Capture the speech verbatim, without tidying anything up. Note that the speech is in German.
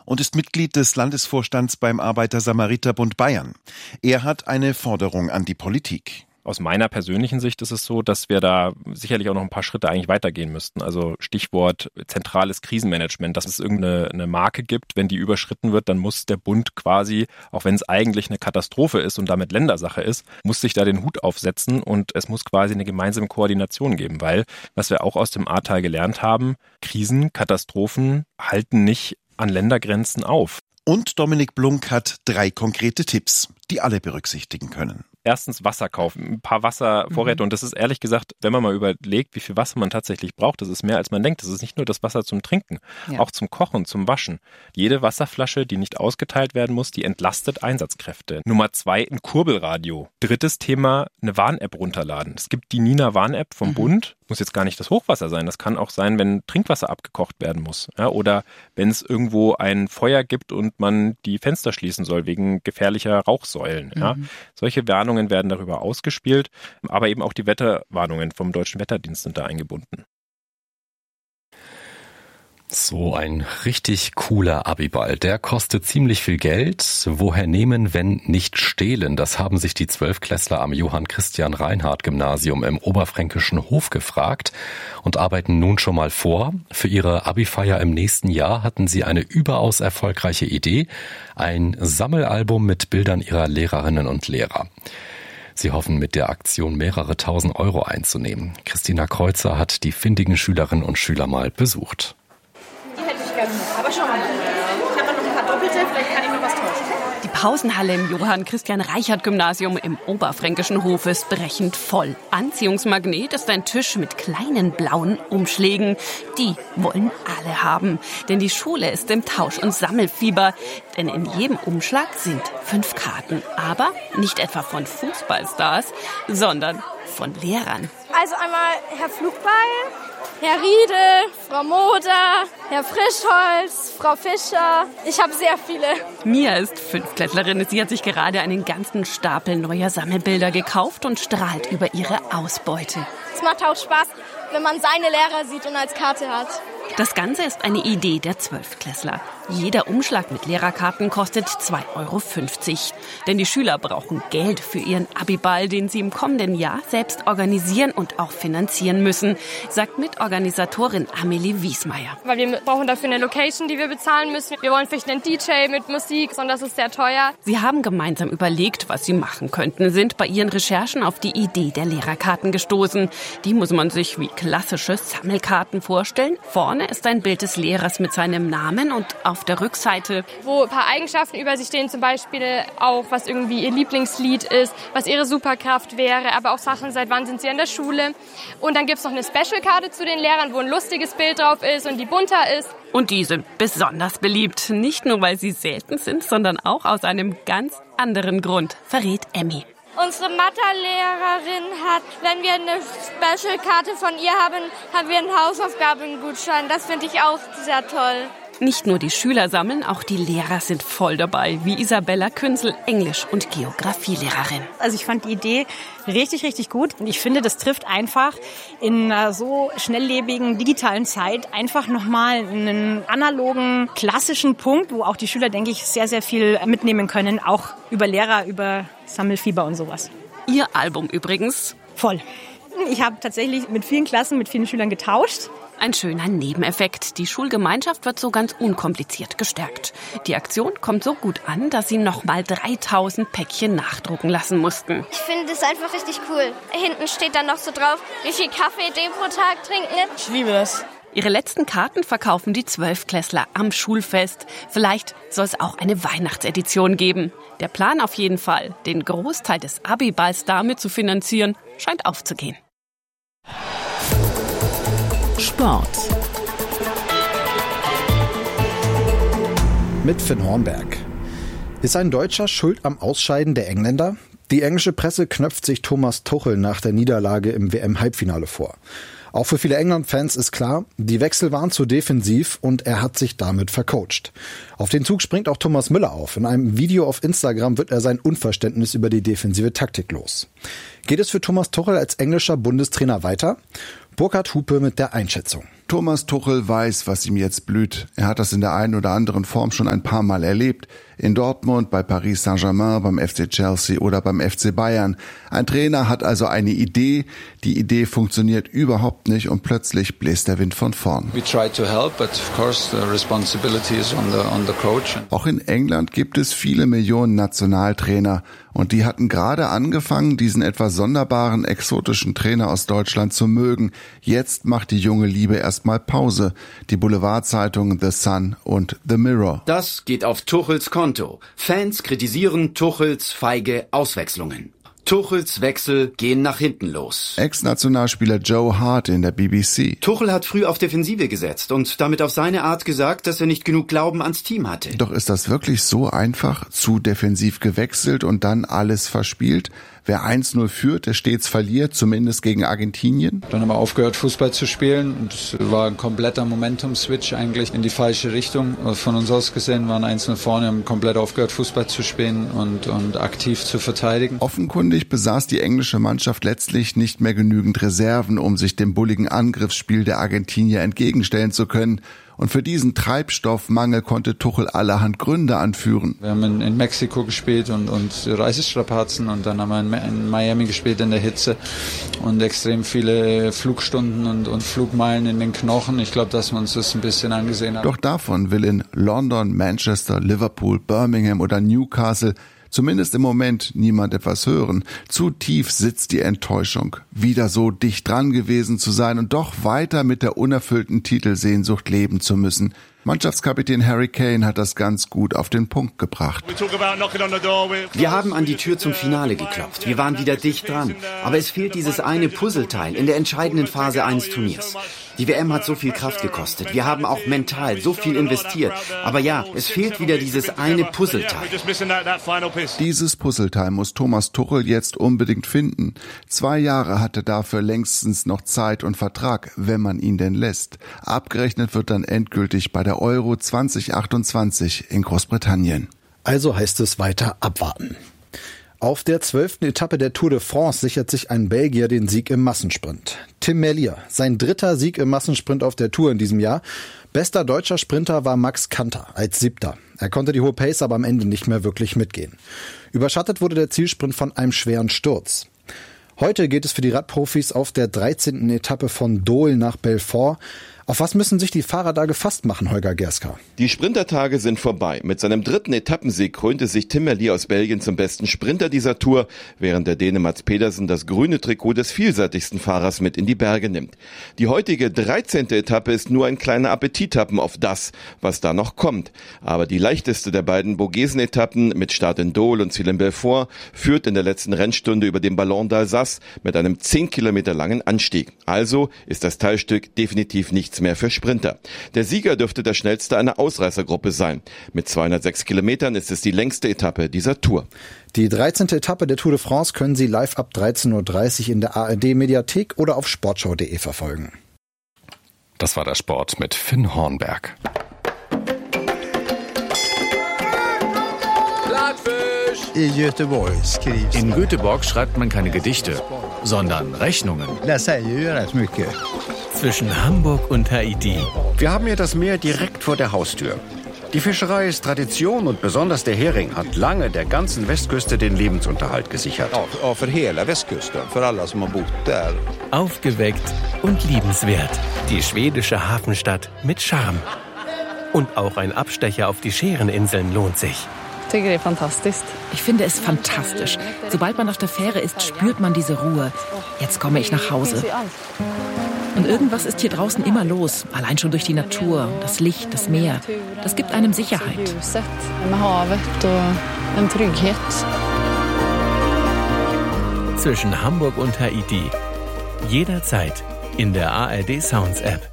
und ist Mitglied des Landesvorstands beim Arbeiter-Samariter-Bund Bayern. Er hat eine Forderung an die Politik. Aus meiner persönlichen Sicht ist es so, dass wir da sicherlich auch noch ein paar Schritte eigentlich weitergehen müssten. Also Stichwort zentrales Krisenmanagement, dass es irgendeine eine Marke gibt. Wenn die überschritten wird, dann muss der Bund quasi, auch wenn es eigentlich eine Katastrophe ist und damit Ländersache ist, muss sich da den Hut aufsetzen und es muss quasi eine gemeinsame Koordination geben. Weil, was wir auch aus dem Ahrtal gelernt haben, Krisen, Katastrophen halten nicht an Ländergrenzen auf. Und Dominik Blunk hat drei konkrete Tipps, die alle berücksichtigen können. Erstens Wasser kaufen, ein paar Wasservorräte. Mhm. Und das ist ehrlich gesagt, wenn man mal überlegt, wie viel Wasser man tatsächlich braucht, das ist mehr als man denkt. Das ist nicht nur das Wasser zum Trinken, ja. Auch zum Kochen, zum Waschen. Jede Wasserflasche, die nicht ausgeteilt werden muss, die entlastet Einsatzkräfte. Nummer zwei, ein Kurbelradio. Drittes Thema, eine Warn-App runterladen. Es gibt die Nina Warn-App vom mhm. Bund. Muss jetzt gar nicht das Hochwasser sein. Das kann auch sein, wenn Trinkwasser abgekocht werden muss. Ja, oder wenn es irgendwo ein Feuer gibt und man die Fenster schließen soll wegen gefährlicher Rauchsäulen. Ja. Mhm. Solche Warnungen werden darüber ausgespielt, aber eben auch die Wetterwarnungen vom Deutschen Wetterdienst sind da eingebunden. So ein richtig cooler Abiball. Der kostet ziemlich viel Geld. Woher nehmen, wenn nicht stehlen? Das haben sich die Zwölfklässler am Johann-Christian-Reinhardt-Gymnasium im oberfränkischen Hof gefragt und arbeiten nun schon mal vor. Für ihre Abi-Feier im nächsten Jahr hatten sie eine überaus erfolgreiche Idee. Ein Sammelalbum mit Bildern ihrer Lehrerinnen und Lehrer. Sie hoffen, mit der Aktion mehrere tausend Euro einzunehmen. Christina Kreuzer hat die findigen Schülerinnen und Schüler mal besucht. Aber schau mal, ich habe noch ein paar Doppelte, vielleicht kann ich noch was tauschen. Die Pausenhalle im Johann-Christian-Reichert-Gymnasium im oberfränkischen Hof ist brechend voll. Anziehungsmagnet ist ein Tisch mit kleinen blauen Umschlägen. Die wollen alle haben, denn die Schule ist im Tausch- und Sammelfieber. Denn in jedem Umschlag sind fünf Karten. Aber nicht etwa von Fußballstars, sondern von Lehrern. Also einmal Herr Flugball, Herr Riedel, Frau Moder, Herr Frischholz, Frau Fischer. Ich habe sehr viele. Mia ist Fünftklässlerin. Sie hat sich gerade einen ganzen Stapel neuer Sammelbilder gekauft und strahlt über ihre Ausbeute. Es macht auch Spaß, wenn man seine Lehrer sieht und als Karte hat. Das Ganze ist eine Idee der Zwölftklässler. Jeder Umschlag mit Lehrerkarten kostet zwei Euro fünfzig. Denn die Schüler brauchen Geld für ihren Abiball, den sie im kommenden Jahr selbst organisieren und auch finanzieren müssen, sagt Mitorganisatorin Amelie Wiesmeier. Weil wir brauchen dafür eine Location, die wir bezahlen müssen. Wir wollen vielleicht einen D J mit Musik, und das ist sehr teuer. Sie haben gemeinsam überlegt, was sie machen könnten, sind bei ihren Recherchen auf die Idee der Lehrerkarten gestoßen. Die muss man sich wie klassische Sammelkarten vorstellen. Vorne ist ein Bild des Lehrers mit seinem Namen und auf der Rückseite, wo ein paar Eigenschaften über sie stehen, zum Beispiel auch, was irgendwie ihr Lieblingslied ist, was ihre Superkraft wäre, aber auch Sachen, seit wann sind sie in der Schule. Und dann gibt es noch eine Special-Karte zu den Lehrern, wo ein lustiges Bild drauf ist und die bunter ist. Und die sind besonders beliebt, nicht nur, weil sie selten sind, sondern auch aus einem ganz anderen Grund, verrät Emmy. Unsere Mathelehrerin hat, wenn wir eine Special-Karte von ihr haben, haben wir einen Hausaufgabengutschein. Das finde ich auch sehr toll. Nicht nur die Schüler sammeln, auch die Lehrer sind voll dabei, wie Isabella Künzel, Englisch- und Geografielehrerin. Also ich fand die Idee richtig, richtig gut. Und ich finde, das trifft einfach in einer so schnelllebigen digitalen Zeit einfach nochmal einen analogen, klassischen Punkt, wo auch die Schüler, denke ich, sehr, sehr viel mitnehmen können, auch über Lehrer, über Sammelfieber und sowas. Ihr Album übrigens? Voll. Ich habe tatsächlich mit vielen Klassen, mit vielen Schülern getauscht. Ein schöner Nebeneffekt. Die Schulgemeinschaft wird so ganz unkompliziert gestärkt. Die Aktion kommt so gut an, dass sie noch mal dreitausend Päckchen nachdrucken lassen mussten. Ich finde das einfach richtig cool. Hinten steht dann noch so drauf, wie viel Kaffee die pro Tag trinken. Ich liebe das. Ihre letzten Karten verkaufen die Zwölfklässler am Schulfest. Vielleicht soll es auch eine Weihnachtsedition geben. Der Plan auf jeden Fall, den Großteil des Abiballs damit zu finanzieren, scheint aufzugehen. Sport. Mit Finn Hornberg. Ist ein Deutscher schuld am Ausscheiden der Engländer? Die englische Presse knöpft sich Thomas Tuchel nach der Niederlage im W M-Halbfinale vor. Auch für viele England-Fans ist klar, die Wechsel waren zu defensiv und er hat sich damit vercoacht. Auf den Zug springt auch Thomas Müller auf. In einem Video auf Instagram wird er sein Unverständnis über die defensive Taktik los. Geht es für Thomas Tuchel als englischer Bundestrainer weiter? Burkhard Hupe mit der Einschätzung. Thomas Tuchel weiß, was ihm jetzt blüht. Er hat das in der einen oder anderen Form schon ein paar Mal erlebt. In Dortmund, bei Paris Saint-Germain, beim F C Chelsea oder beim F C Bayern. Ein Trainer hat also eine Idee. Die Idee funktioniert überhaupt nicht und plötzlich bläst der Wind von vorn. We try to help, but of course the responsibility is on the, on the coach. Auch in England gibt es viele Millionen Nationaltrainer. Und die hatten gerade angefangen, diesen etwas sonderbaren, exotischen Trainer aus Deutschland zu mögen. Jetzt macht die junge Liebe erstmal Pause. Die Boulevardzeitungen The Sun und The Mirror. Das geht auf Tuchels Konto. Fans kritisieren Tuchels feige Auswechslungen. Tuchels Wechsel gehen nach hinten los. Ex-Nationalspieler Joe Hart in der B B C. Tuchel hat früh auf Defensive gesetzt und damit auf seine Art gesagt, dass er nicht genug Glauben ans Team hatte. Doch ist das wirklich so einfach? Zu defensiv gewechselt und dann alles verspielt? Wer eins null führt, der stets verliert, zumindest gegen Argentinien. Dann haben wir aufgehört, Fußball zu spielen. Und es war ein kompletter Momentum-Switch eigentlich in die falsche Richtung. Von uns aus gesehen waren eins null vorne, haben komplett aufgehört, Fußball zu spielen und, und aktiv zu verteidigen. Offenkundig besaß die englische Mannschaft letztlich nicht mehr genügend Reserven, um sich dem bulligen Angriffsspiel der Argentinier entgegenstellen zu können. Und für diesen Treibstoffmangel konnte Tuchel allerhand Gründe anführen. Wir haben in, in Mexiko gespielt und, und Reisestrapazen und dann haben wir in, in Miami gespielt in der Hitze und extrem viele Flugstunden und, und Flugmeilen in den Knochen. Ich glaube, dass wir uns das ein bisschen angesehen haben. Doch davon will in London, Manchester, Liverpool, Birmingham oder Newcastle zumindest im Moment niemand etwas hören. Zu tief sitzt die Enttäuschung, wieder so dicht dran gewesen zu sein und doch weiter mit der unerfüllten Titelsehnsucht leben zu müssen. Mannschaftskapitän Harry Kane hat das ganz gut auf den Punkt gebracht. Wir haben an die Tür zum Finale geklopft. Wir waren wieder dicht dran. Aber es fehlt dieses eine Puzzleteil in der entscheidenden Phase eines Turniers. Die W M hat so viel Kraft gekostet. Wir haben auch mental so viel investiert. Aber ja, es fehlt wieder dieses eine Puzzleteil. Dieses Puzzleteil muss Thomas Tuchel jetzt unbedingt finden. Zwei Jahre hat er dafür längstens noch Zeit und Vertrag, wenn man ihn denn lässt. Abgerechnet wird dann endgültig bei der Euro zwanzig achtundzwanzig in Großbritannien. Also heißt es weiter abwarten. Auf der zwölften Etappe der Tour de France sichert sich ein Belgier den Sieg im Massensprint. Tim Merlier, sein dritter Sieg im Massensprint auf der Tour in diesem Jahr. Bester deutscher Sprinter war Max Kanter als Siebter. Er konnte die hohe Pace aber am Ende nicht mehr wirklich mitgehen. Überschattet wurde der Zielsprint von einem schweren Sturz. Heute geht es für die Radprofis auf der dreizehnten Etappe von Dole nach Belfort. Auf was müssen sich die Fahrer da gefasst machen, Holger Gerska? Die Sprintertage sind vorbei. Mit seinem dritten Etappensieg krönte sich Tim Merlier aus Belgien zum besten Sprinter dieser Tour, während der Däne Mads Pedersen das grüne Trikot des vielseitigsten Fahrers mit in die Berge nimmt. Die heutige dreizehnte Etappe ist nur ein kleiner Appetithappen auf das, was da noch kommt. Aber die leichteste der beiden Vogesen-Etappen mit Start in Dole und Ziel in Belfort führt in der letzten Rennstunde über den Ballon d'Alsace mit einem zehn Kilometer langen Anstieg. Also ist das Teilstück definitiv nichts mehr für Sprinter. Der Sieger dürfte der schnellste einer Ausreißergruppe sein. Mit zweihundertsechs Kilometern ist es die längste Etappe dieser Tour. Die dreizehnte Etappe der Tour de France können Sie live ab dreizehn Uhr dreißig in der A R D-Mediathek oder auf sportschau punkt de verfolgen. Das war der Sport mit Finn Hornberg. In Göteborg schreibt man keine Gedichte, sondern Rechnungen. Zwischen Hamburg und Haiti. Wir haben hier das Meer direkt vor der Haustür. Die Fischerei ist Tradition und besonders der Hering hat lange der ganzen Westküste den Lebensunterhalt gesichert. Ja, für hela Westküsten, für alle, die bott där. Aufgeweckt und liebenswert. Die schwedische Hafenstadt mit Charme. Und auch ein Abstecher auf die Schereninseln lohnt sich. Ich finde es fantastisch. Sobald man auf der Fähre ist, spürt man diese Ruhe. Jetzt komme ich nach Hause. Und irgendwas ist hier draußen immer los. Allein schon durch die Natur, das Licht, das Meer. Das gibt einem Sicherheit. Zwischen Hamburg und Haiti. Jederzeit in der A R D Sounds App.